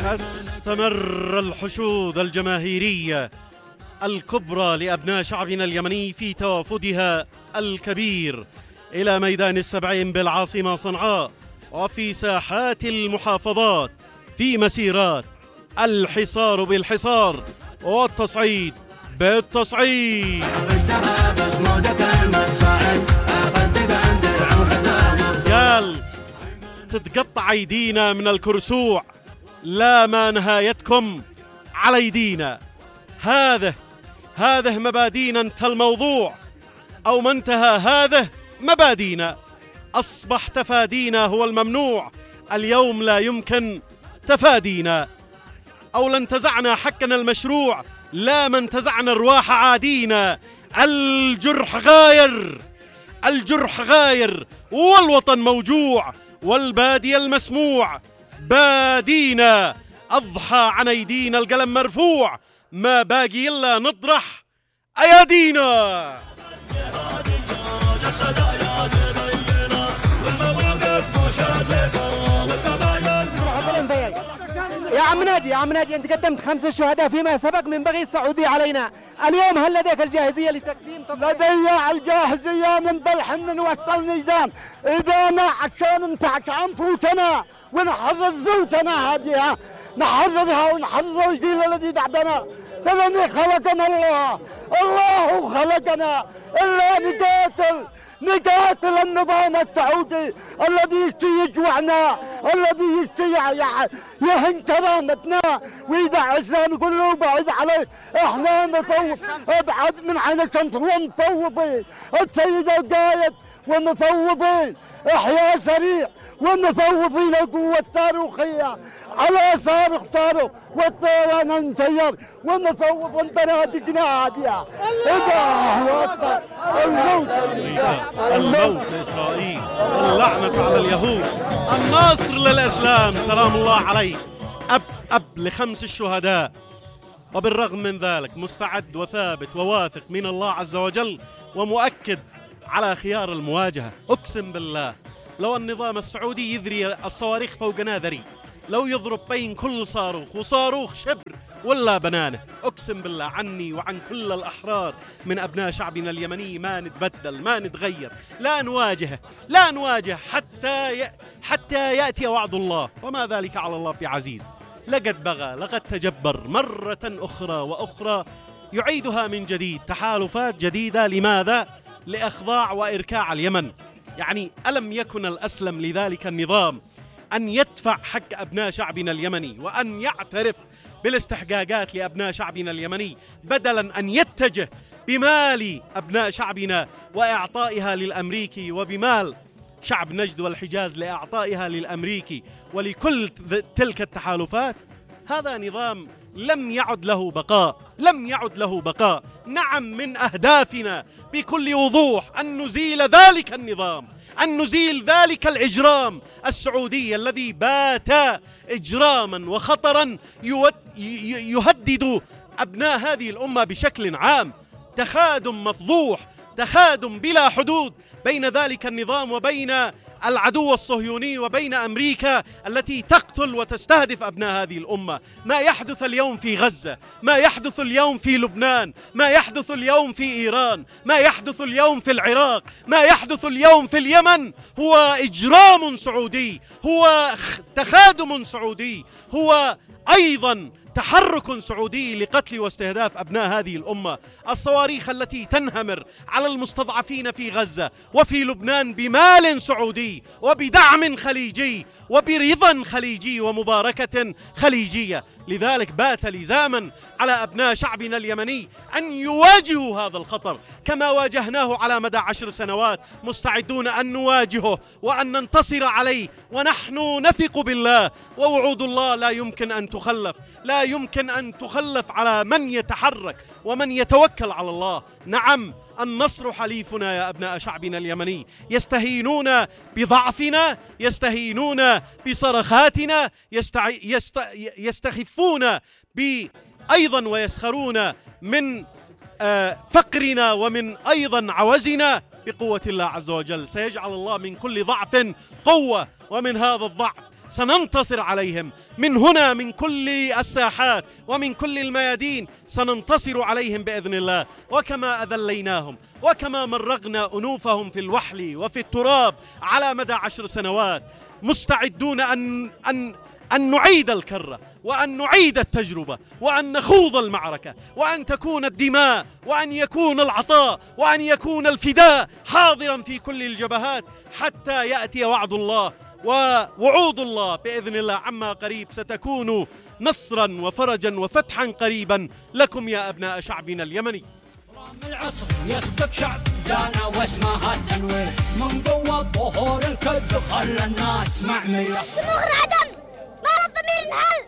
تستمر الحشود الجماهيرية الكبرى لأبناء شعبنا اليمني في توافدها الكبير إلى ميدان السبعين بالعاصمة صنعاء وفي ساحات المحافظات في مسيرات الحصار بالحصار والتصعيد بالتصعيد. قال تتقطع أيدينا من الكرسوع لا ما نهايتكم على أيدينا. هذا مبادينا انتهى الموضوع أو ما انتهى هذا مبادينا. أصبح تفادينا هو الممنوع، اليوم لا يمكن تفادينا. أو لانتزعنا حقنا المشروع لا ما انتزعنا الرواح عادينا. الجرح غاير والوطن موجوع والبادي المسموع بادينا. أضحى عن أيدينا القلم مرفوع ما باقي إلا نطرح أيادينا. يا عم نادي انت قدمت 5 شهداء فيما سبق من بغي السعودي علينا، اليوم هل لديك الجاهزيه لتقديم لدي الجاهزيه من بالحن وسط الميدان اذا ما عشان عشان فوتنا ونحرر زوجنا هذه نحررها ونحرر الجيل الذي بعدنا. لأني خلقنا الله خلقنا إلا نقاتل النظام السعودي الذي يشتي يجوعنا، الذي يشتي يهن كرامتنا. وإذا عشنا نقول له بعد عليه، احنا نفوض ابعد من عين الشمس ونفوضين السيد القايد ونفوضين احياء سريع ونفوضين القوة الصاروخية على صاروخ والطيران انتير ونفوض البنادق نادية. الموت لإسرائيل واللعنة على اليهود الناصر للإسلام سلام الله عليه. أب ل5 الشهداء، وبالرغم من ذلك مستعد وثابت وواثق من الله عز وجل ومؤكد على خيار المواجهة. أقسم بالله لو النظام السعودي يذري الصواريخ فوق ناذري، لو يضرب بين كل صاروخ وصاروخ شبر ولا بنانه، أقسم بالله عني وعن كل الأحرار من أبناء شعبنا اليمني ما نتبدل ما نتغير، لا نواجه حتى يأتي وعد الله وما ذلك على الله بعزيز. لقد بغى لقد تجبر مرة أخرى وأخرى يعيدها من جديد، تحالفات جديدة. لماذا؟ لإخضاع وإركاع اليمن. يعني ألم يكن الأسلم لذلك النظام أن يدفع حق أبناء شعبنا اليمني وأن يعترف بالاستحقاقات لأبناء شعبنا اليمني بدلاً أن يتجه بمال أبناء شعبنا وإعطائها للأمريكي وبمال شعب نجد والحجاز لإعطائها للأمريكي ولكل تلك التحالفات؟ هذا نظام لم يعد له بقاء. نعم، من أهدافنا بكل وضوح أن نزيل ذلك النظام، أن نزيل ذلك الإجرام السعودي الذي بات إجراما وخطرا يهدد أبناء هذه الأمة بشكل عام. تخادم مفضوح، تخادم بلا حدود بين ذلك النظام وبين العدو الصهيوني وبين أمريكا التي تقتل وتستهدف أبناء هذه الأمة. ما يحدث اليوم في غزة، ما يحدث اليوم في لبنان، ما يحدث اليوم في إيران، ما يحدث اليوم في العراق، ما يحدث اليوم في اليمن هو إجرام سعودي، هو تخادم سعودي، هو أيضا تحرك سعودي لقتل واستهداف أبناء هذه الأمة. الصواريخ التي تنهمر على المستضعفين في غزة وفي لبنان بمال سعودي وبدعم خليجي وبرضا خليجي ومباركة خليجية. لذلك بات لزاما على أبناء شعبنا اليمني أن يواجهوا هذا الخطر كما واجهناه على مدى 10 سنوات، مستعدون أن نواجهه وأن ننتصر عليه، ونحن نثق بالله ووعود الله لا يمكن أن تخلف على من يتحرك ومن يتوكل على الله. نعم، النصر حليفنا يا أبناء شعبنا اليمني. يستهينون بضعفنا، يستهينون بصرخاتنا، يستخفون أيضا ويسخرون من فقرنا ومن أيضا عوزنا. بقوة الله عز وجل سيجعل الله من كل ضعف قوة، ومن هذا الضعف سننتصر عليهم من هنا، من كل الساحات ومن كل الميادين، سننتصر عليهم بإذن الله. وكما أذليناهم وكما مرغنا أنوفهم في الوحل وفي التراب على مدى 10 سنوات، مستعدون أن نعيد الكرة وأن نعيد التجربة وأن نخوض المعركة وأن تكون الدماء وأن يكون العطاء وأن يكون الفداء حاضرا في كل الجبهات حتى يأتي وعد الله ووعود الله بإذن الله عما قريب. ستكون نصرا وفرجا وفتحا قريبا لكم يا أبناء شعبنا اليمني. العصر يسبق شعب دانا واسمها التنوير، من قوة ظهور الكذب خلى الناس معمية. دموع انعدم، ما له ضمير انهل،